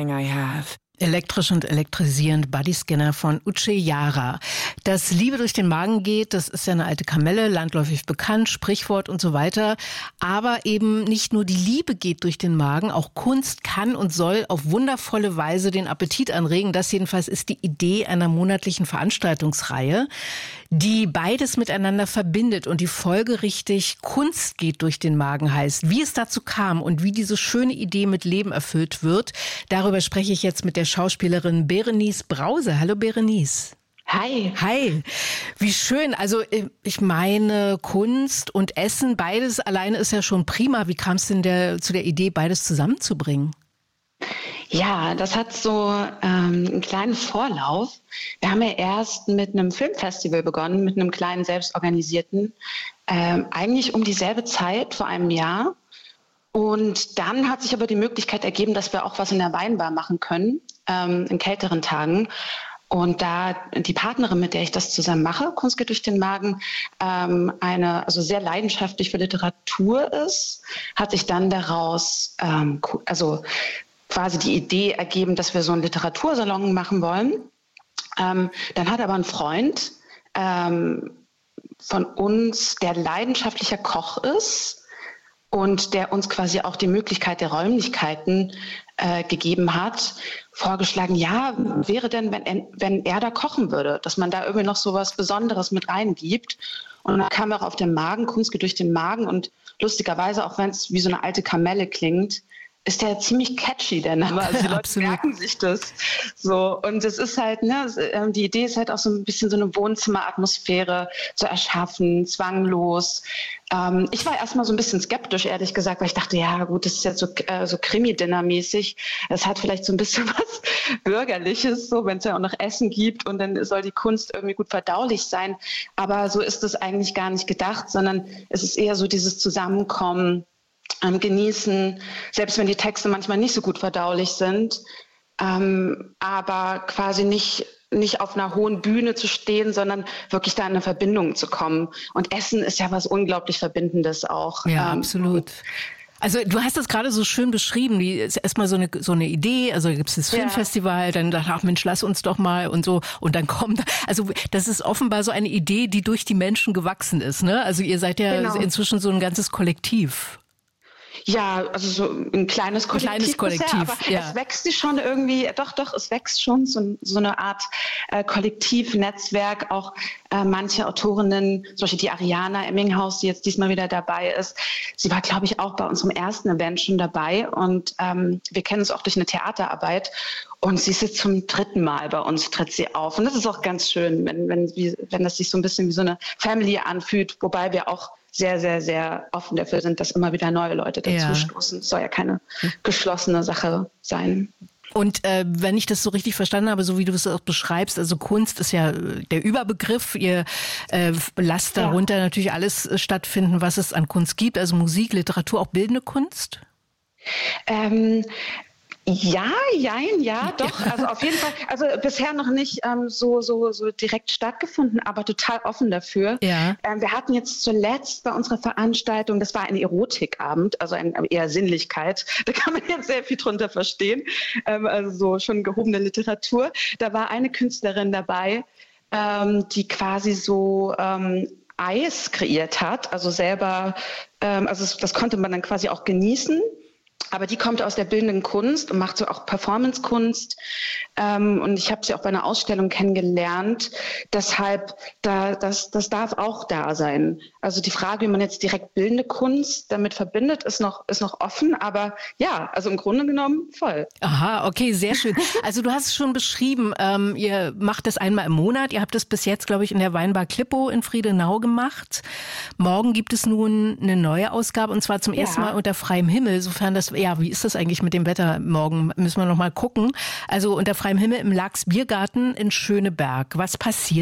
everything I have. Elektrisch und elektrisierend, Bodyscanner von Uche Jara. Dass Liebe durch den Magen geht, das ist ja eine alte Kamelle, landläufig bekannt, Sprichwort und so weiter. Aber eben nicht nur die Liebe geht durch den Magen, auch Kunst kann und soll auf wundervolle Weise den Appetit anregen. Das jedenfalls ist die Idee einer monatlichen Veranstaltungsreihe, die beides miteinander verbindet und die folgerichtig Kunst geht durch den Magen heißt. Wie es dazu kam und wie diese schöne Idee mit Leben erfüllt wird, darüber spreche ich jetzt mit der Schauspielerin Berenice Brause. Hallo Berenice. Hi. Hi. Wie schön. Also ich meine, Kunst und Essen, beides alleine ist ja schon prima. Wie kam es denn zu der Idee, beides zusammenzubringen? Ja, das hat so einen kleinen Vorlauf. Wir haben ja erst mit einem Filmfestival begonnen, mit einem kleinen selbstorganisierten, eigentlich um dieselbe Zeit vor einem Jahr. Und dann hat sich aber die Möglichkeit ergeben, dass wir auch was in der Weinbar machen können, in kälteren Tagen. Und da die Partnerin, mit der ich das zusammen mache, Kunst geht durch den Magen, also sehr leidenschaftlich für Literatur ist, hat sich dann daraus quasi die Idee ergeben, dass wir so einen Literatursalon machen wollen. Dann hat aber ein Freund von uns, der leidenschaftlicher Koch ist, und der uns quasi auch die Möglichkeit der Räumlichkeiten gegeben hat, vorgeschlagen, ja, wäre denn, wenn er da kochen würde, dass man da irgendwie noch so was Besonderes mit reingibt. Und dann kam auch auf den Magen, Kunst geht durch den Magen, und lustigerweise, auch wenn es wie so eine alte Kamelle klingt, ist der ziemlich catchy, der Name. Also die Leute merken sich das so. Und es ist halt, die Idee ist halt auch so ein bisschen so eine Wohnzimmeratmosphäre zu erschaffen, zwanglos. Ich war erstmal so ein bisschen skeptisch, ehrlich gesagt, weil ich dachte, ja gut, das ist jetzt so Krimi-Dinner-mäßig. Es hat vielleicht so ein bisschen was Bürgerliches, so wenn es ja auch noch Essen gibt, und dann soll die Kunst irgendwie gut verdaulich sein. Aber so ist es eigentlich gar nicht gedacht, sondern es ist eher so dieses Zusammenkommen, genießen, selbst wenn die Texte manchmal nicht so gut verdaulich sind, aber quasi nicht auf einer hohen Bühne zu stehen, sondern wirklich da in eine Verbindung zu kommen. Und Essen ist ja was unglaublich Verbindendes auch. Ja, absolut. Also du hast das gerade so schön beschrieben, die ist erstmal so eine Idee, also gibt es das Filmfestival, dann dachte ach Mensch, lass uns doch mal und so, und dann kommt, also das ist offenbar so eine Idee, die durch die Menschen gewachsen ist, ne? Also ihr seid ja inzwischen so ein ganzes Kollektiv. Ja, also so ein kleines Kollektiv. Bisher, aber es wächst schon irgendwie, doch, es wächst schon so eine Art Kollektivnetzwerk. Auch manche Autorinnen, zum Beispiel die Ariana Emminghaus, die jetzt diesmal wieder dabei ist, sie war, glaube ich, auch bei unserem ersten Event schon dabei, und wir kennen uns auch durch eine Theaterarbeit. Und sie ist jetzt zum 3. Mal bei uns, tritt sie auf. Und das ist auch ganz schön, wenn das sich so ein bisschen wie so eine Family anfühlt, wobei wir auch sehr, sehr, sehr offen dafür sind, dass immer wieder neue Leute dazustoßen. Es soll ja keine geschlossene Sache sein. Und wenn ich das so richtig verstanden habe, so wie du es auch beschreibst, also Kunst ist ja der Überbegriff. Ihr lasst darunter natürlich alles stattfinden, was es an Kunst gibt, also Musik, Literatur, auch bildende Kunst? Ja, doch. Also auf jeden Fall, also bisher noch nicht so direkt stattgefunden, aber total offen dafür. Ja. Wir hatten jetzt zuletzt bei unserer Veranstaltung, das war ein Erotikabend, also eher Sinnlichkeit. Da kann man jetzt sehr viel drunter verstehen. Also so schon gehobene Literatur. Da war eine Künstlerin dabei, die quasi so Eis kreiert hat, also selber, das konnte man dann quasi auch genießen. Aber die kommt aus der bildenden Kunst und macht so auch Performance-Kunst. Und ich habe sie auch bei einer Ausstellung kennengelernt. Deshalb, das darf auch da sein. Also die Frage, wie man jetzt direkt bildende Kunst damit verbindet, ist noch offen. Aber ja, also im Grunde genommen voll. Aha, okay, sehr schön. Also du hast es schon beschrieben, ihr macht das einmal im Monat. Ihr habt das bis jetzt, glaube ich, in der Weinbar Klippo in Friedenau gemacht. Morgen gibt es nun eine neue Ausgabe, und zwar zum ersten Mal unter freiem Himmel, sofern das wie ist das eigentlich mit dem Wetter morgen? Müssen wir noch mal gucken. Also unter freiem Himmel im Laax Biergarten in Schöneberg. Was passiert